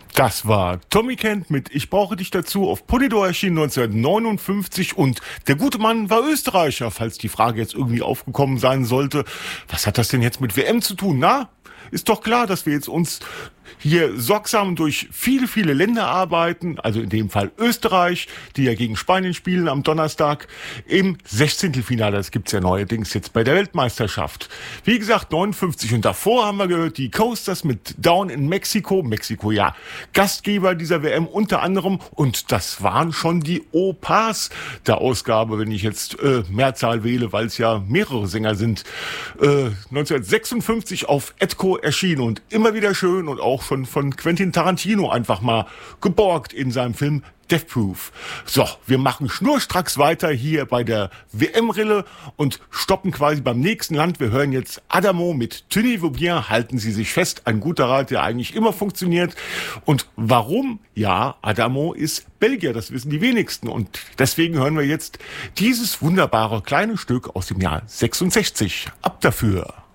Das war Tommy Kent mit Ich brauche dich dazu auf Polydor erschienen 1959 und der gute Mann war Österreicher, falls die Frage jetzt irgendwie aufgekommen sein sollte. Was hat das denn jetzt mit WM zu tun, na? Ist doch klar, dass wir jetzt uns hier sorgsam durch viele, viele Länder arbeiten, also in dem Fall Österreich, die ja gegen Spanien spielen am Donnerstag im 16. Das gibt's ja neuerdings jetzt bei der Weltmeisterschaft. Wie gesagt, 59 und davor haben wir gehört, die Coasters mit Down in Mexiko. Mexiko, ja, Gastgeber dieser WM unter anderem und das waren schon die Opas der Ausgabe, wenn ich jetzt Mehrzahl wähle, weil es ja mehrere Sänger sind. 1956 auf Edco erschienen und immer wieder schön und auch schon von Quentin Tarantino einfach mal geborgt in seinem Film Death Proof. So, wir machen schnurstracks weiter hier bei der WM-Rille und stoppen quasi beim nächsten Land. Wir hören jetzt Adamo mit Tenez vous bien, halten Sie sich fest. Ein guter Rat, der eigentlich immer funktioniert. Und warum? Ja, Adamo ist Belgier, das wissen die wenigsten. Und deswegen hören wir jetzt dieses wunderbare kleine Stück aus dem Jahr 66. Ab dafür!